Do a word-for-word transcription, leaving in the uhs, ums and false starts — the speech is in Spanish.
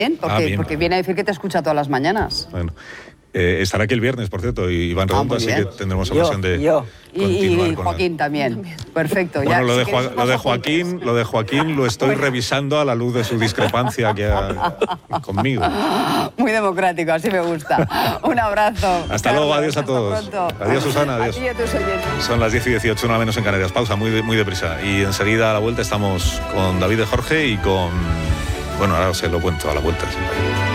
Bien, porque, Ah, bien. porque viene a decir que te escucha todas las mañanas. Bueno, eh, estará aquí el viernes, por cierto, y Iván Redondo, Ah, muy así bien. que tendremos Yo, ocasión de yo. Y, continuar y con Joaquín él. también. Perfecto. Bueno, ya, lo de, si Joa- queréis, lo de os apunto. Joaquín, lo de Joaquín lo estoy revisando a la luz de su discrepancia que ha, conmigo. Muy democrático, así me gusta. Un abrazo. Hasta luego, adiós a Hasta todos. pronto. Adiós, Susana, adiós. A ti y a tus oyentes. Son las diez y dieciocho, una menos en Canarias. Pausa, muy, de- muy deprisa. Y enseguida a la vuelta estamos con David de Jorge y con... Bueno, ahora os lo cuento a la vuelta.